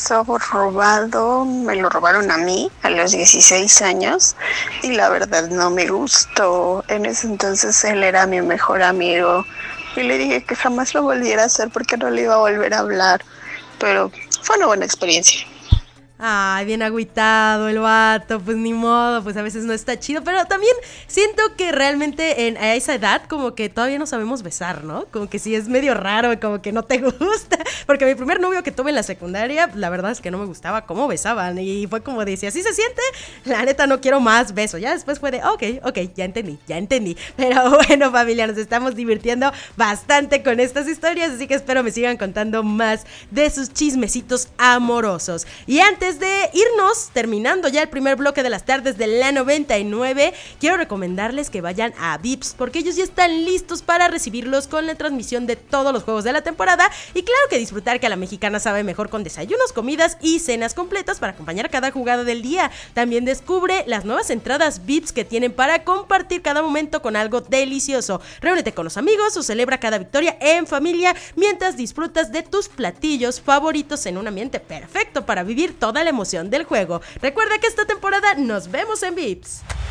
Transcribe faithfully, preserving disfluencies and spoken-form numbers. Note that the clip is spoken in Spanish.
beso robado me lo robaron a mí a los dieciséis años y la verdad no me gustó. En ese entonces él era mi mejor amigo y le dije que jamás lo volviera a hacer porque no le iba a volver a hablar, pero fue una buena experiencia. Ay, bien agüitado el vato, pues ni modo, pues a veces no está chido, pero también siento que realmente en, a esa edad como que todavía no sabemos besar, ¿no? Como que sí es medio raro, como que no te gusta, porque mi primer novio que tuve en la secundaria, la verdad es que no me gustaba cómo besaban y fue como de, si así se siente, la neta no quiero más beso. Ya después fue de, ok, ok, ya entendí, ya entendí, pero bueno, familia, nos estamos divirtiendo bastante con estas historias, así que espero me sigan contando más de sus chismecitos amorosos. Y antes de irnos, terminando ya el primer bloque de las tardes de la noventa y nueve, quiero recomendarles que vayan a Vips, porque ellos ya están listos para recibirlos con la transmisión de todos los juegos de la temporada, y claro que disfrutar que a la mexicana sabe mejor con desayunos, comidas y cenas completas para acompañar cada jugada del día. También descubre las nuevas entradas Vips que tienen para compartir cada momento con algo delicioso. Reúnete con los amigos o celebra cada victoria en familia mientras disfrutas de tus platillos favoritos en un ambiente perfecto para vivir toda la emoción del juego. Recuerda que esta temporada nos vemos en Vips.